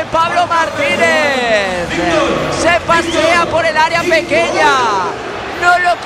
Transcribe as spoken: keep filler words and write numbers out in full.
Pablo Martínez. Se pasea por el área pequeña. No lo